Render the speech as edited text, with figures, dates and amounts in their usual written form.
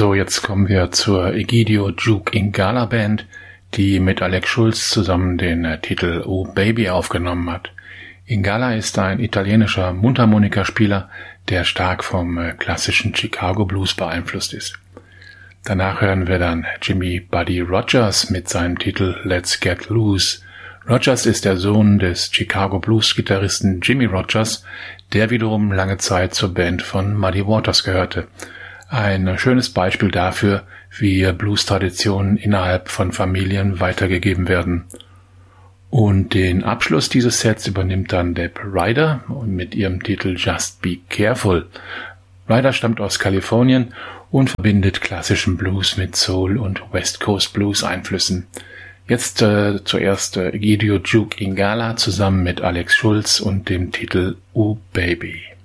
So, jetzt kommen wir zur Egidio Juke Ingala Band, die mit Alex Schulz zusammen den Titel Oh Baby aufgenommen hat. Ingala ist ein italienischer Mundharmonikaspieler, der stark vom klassischen Chicago Blues beeinflusst ist. Danach hören wir dann Jimmy Buddy Rogers mit seinem Titel Let's Get Loose. Rogers ist der Sohn des Chicago Blues-Gitarristen Jimmy Rogers, der wiederum lange Zeit zur Band von Muddy Waters gehörte. Ein schönes Beispiel dafür, wie Blues-Traditionen innerhalb von Familien weitergegeben werden. Und den Abschluss dieses Sets übernimmt dann Deb Ryder mit ihrem Titel Just Be Careful. Ryder stammt aus Kalifornien und verbindet klassischen Blues mit Soul und West Coast Blues Einflüssen. Jetzt zuerst Egidio Juke Ingala zusammen mit Alex Schulz und dem Titel Oh Baby.